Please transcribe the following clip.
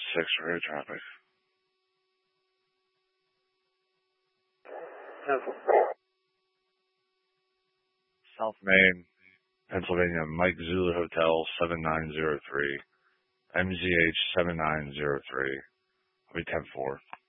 6 for air traffic. South Main, Pennsylvania, Mike Zulu Hotel 7903, MZH 7903. I'll be 10-4.